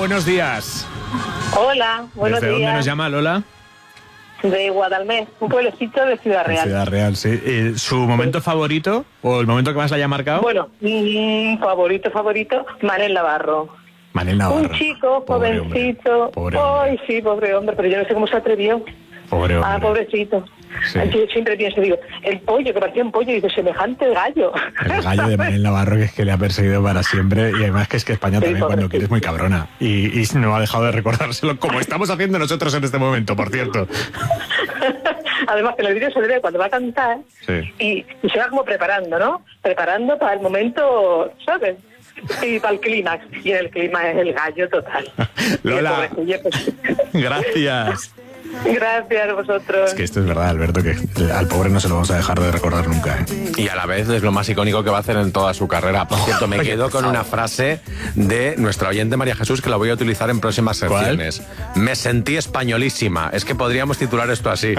buenos días. Hola, buenos días. ¿Desde dónde nos llama Lola? De Guadalmés, un pueblecito de Ciudad Real. Ciudad Real, sí. ¿Su momento favorito o el momento que más la haya marcado? Bueno, favorito, Manel Navarro. Manel Navarro. Un chico Pobre jovencito. Pobre hombre. Ay, sí, pobre hombre, pero yo no sé cómo se atrevió. Pobre hombre. Ah, pobrecito. Sí. Yo siempre pienso, digo, el pollo, que parecía un pollo, y dice, semejante gallo. El gallo de Manel Navarro, que es que le ha perseguido para siempre. Y además que es que España también cuando quiere es muy cabrona. Y no ha dejado de recordárselo, como estamos haciendo nosotros en este momento, por cierto. Además que en el vídeo se le ve cuando va a cantar, Sí. y se va como preparando, ¿no? Preparando para el momento, ¿sabes? Y para el clímax. Y en el clímax es el gallo total. Lola, gracias. Gracias a vosotros. Es que esto es verdad, Alberto, que al pobre no se lo vamos a dejar de recordar nunca, ¿eh? Y a la vez es lo más icónico que va a hacer en toda su carrera. Por cierto, me quedo con una frase de nuestra oyente María Jesús que la voy a utilizar en próximas secciones. Me sentí españolísima. Es que podríamos titular esto así.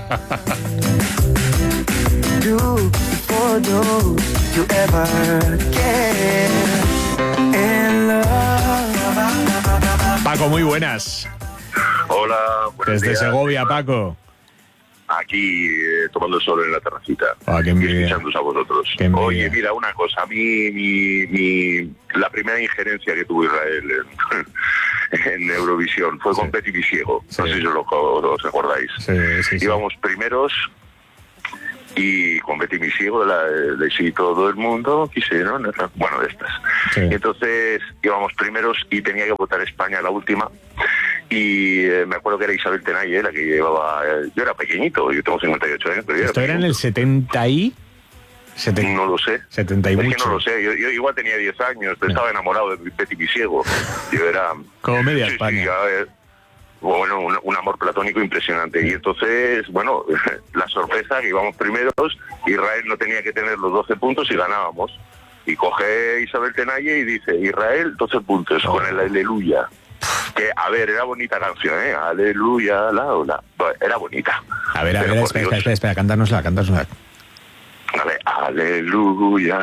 Paco, muy buenas. Hola, buenos Desde días. Segovia, Paco. Aquí tomando el sol en la terracita. Qué y envidia. escuchándoos a vosotros. Qué envidia. Oye, mira, una cosa. A mí la primera injerencia que tuvo Israel en Eurovisión fue con Betty Visiego. Sí. No sé si os acordáis. Sí. Íbamos primeros y con Betty Visiego de sí, todo el mundo quisieron, bueno, de estas. Sí. Y entonces íbamos primeros y tenía que votar España la última. Y me acuerdo que era Isabel Tenaye la que llevaba. Yo era pequeñito, yo tengo 58 años, pero yo Esto era en pequeñito. el 70 y... No lo sé. 70 y es mucho. que no lo sé. Yo igual tenía 10 años, pero estaba enamorado de Betty Visiego. Yo era... Como media Sí, España. sí, a ver, bueno, un amor platónico impresionante. Y entonces, bueno, la sorpresa que íbamos primeros, Israel no tenía que tener los 12 puntos y ganábamos. Y coge Isabel Tenaye y dice, Israel, 12 puntos, con el Aleluya. Que, a ver, era bonita canción, ¿eh? Aleluya, era bonita. A ver, Pero, por Dios, espera, cántanosla. a ver, aleluya,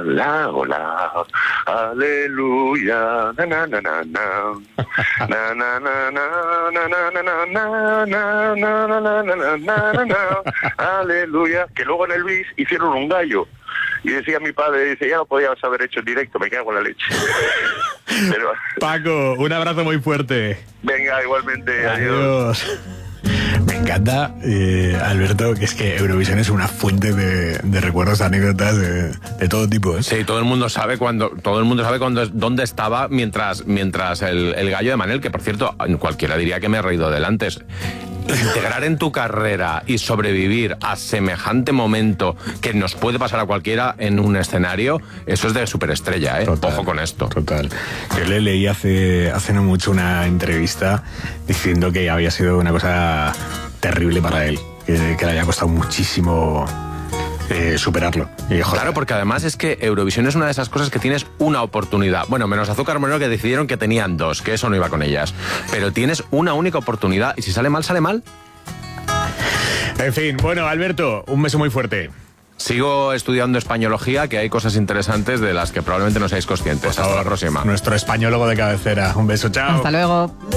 aleluya, na na na na na, na na na na na na na na na na na na na na, aleluya. Que luego en el bis hicieron un gallo. Y decía mi padre, dice, ya lo podías haber hecho en directo, me cago en la leche. Pero, Paco, un abrazo muy fuerte. venga, igualmente, adiós. Adiós. Me encanta, Alberto, que es que Eurovisión es una fuente de recuerdos, de anécdotas de todo tipo, ¿eh? Sí, todo el mundo sabe dónde estaba mientras el gallo de Manel, que por cierto, cualquiera diría que me he reído del antes. Integrar en tu carrera y sobrevivir a semejante momento que nos puede pasar a cualquiera en un escenario, eso es de superestrella, ¿eh? Total, ojo con esto. Total. Yo le leí hace no mucho una entrevista diciendo que había sido una cosa terrible para él, que le había costado muchísimo superarlo. Y, joder, Claro, porque además es que Eurovisión es una de esas cosas que tienes una oportunidad. Bueno, menos Azúcar Moreno, que decidieron que tenían dos, que eso no iba con ellas. Pero tienes una única oportunidad y si sale mal, sale mal. En fin, bueno, Alberto, un beso muy fuerte. Sigo estudiando españología, que hay cosas interesantes de las que probablemente no seáis conscientes. Hasta la próxima. Nuestro españólogo de cabecera. Un beso, chao. Hasta luego.